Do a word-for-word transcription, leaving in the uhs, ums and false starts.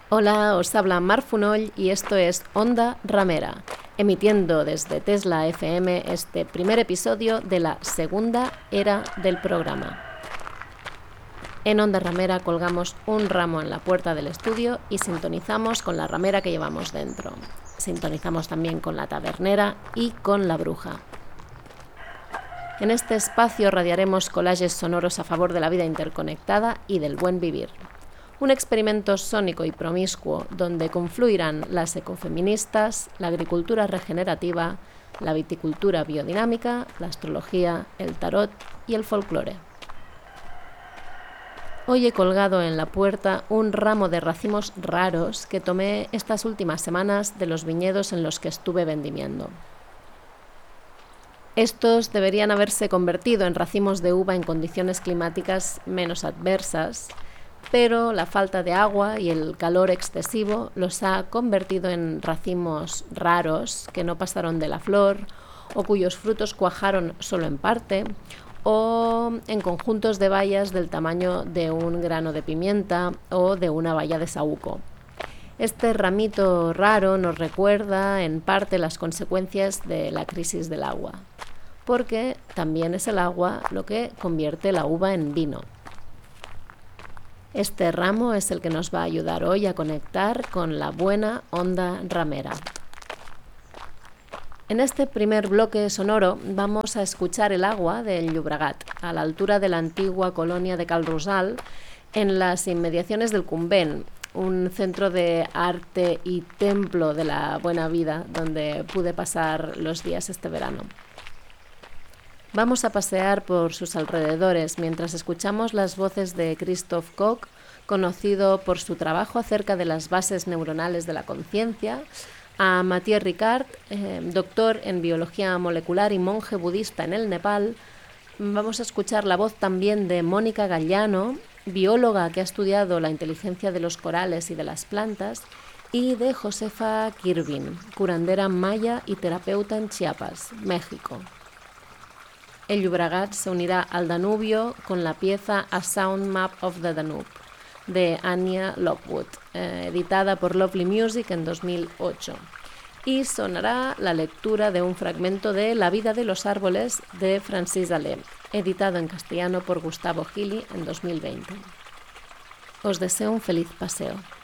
Hola, os habla Mar Fonoll y esto es Onda Ramera, emitiendo desde Tesla F M este primer episodio de la segunda era del programa. En Onda Ramera colgamos un ramo en la puerta del estudio y sintonizamos con la ramera que llevamos dentro. Sintonizamos también con la tabernera y con la bruja. En este espacio radiaremos collages sonoros a favor de la vida interconectada y del buen vivir. Un experimento sónico y promiscuo donde confluirán las ecofeministas, la agricultura regenerativa, la viticultura biodinámica, la astrología, el tarot y el folclore. Hoy he colgado en la puerta un ramo de racimos raros que tomé estas últimas semanas de los viñedos en los que estuve vendimiando. Estos deberían haberse convertido en racimos de uva en condiciones climáticas menos adversas, pero la falta de agua y el calor excesivo los ha convertido en racimos raros que no pasaron de la flor o cuyos frutos cuajaron solo en parte, o en conjuntos de bayas del tamaño de un grano de pimienta o de una baya de saúco. Este ramito raro nos recuerda en parte las consecuencias de la crisis del agua, porque también es el agua lo que convierte la uva en vino. Este ramo es el que nos va a ayudar hoy a conectar con la buena onda ramera. En este primer bloque sonoro vamos a escuchar el agua del Llobregat, a la altura de la antigua colonia de Cal Rosal, en las inmediaciones del Convent, un centro de arte y templo de la buena vida donde pude pasar los días este verano. Vamos a pasear por sus alrededores mientras escuchamos las voces de Christoph Koch, conocido por su trabajo acerca de las bases neuronales de la conciencia, a Mathieu Ricard, eh, doctor en biología molecular y monje budista en el Nepal. Vamos a escuchar la voz también de Mónica Gallano, bióloga que ha estudiado la inteligencia de los corales y de las plantas, y de Josefa Kirvin, curandera maya y terapeuta en Chiapas, México. El Llobregat se unirá al Danubio con la pieza A Sound Map of the Danube, de Anya Lockwood, eh, editada por Lovely Music en dos mil ocho. Y sonará la lectura de un fragmento de La vida de los árboles de Francis Allais, editado en castellano por Gustavo Gili en dos mil veinte. Os deseo un feliz paseo.